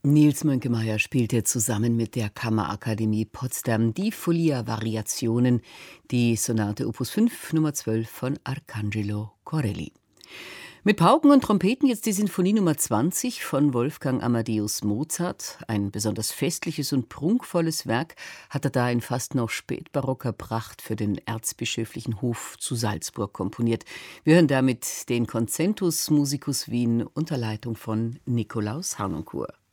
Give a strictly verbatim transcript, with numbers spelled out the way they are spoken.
Nils Mönkemeyer spielte zusammen mit der Kammerakademie Potsdam die Folia-Variationen, die Sonate Opus fünf Nummer zwölf von Arcangelo Corelli. Mit Pauken und Trompeten jetzt die Sinfonie Nummer zwanzig von Wolfgang Amadeus Mozart. Ein besonders festliches und prunkvolles Werk hat er da in fast noch spätbarocker Pracht für den erzbischöflichen Hof zu Salzburg komponiert. Wir hören damit den Concentus Musicus Wien unter Leitung von Nikolaus Harnoncourt.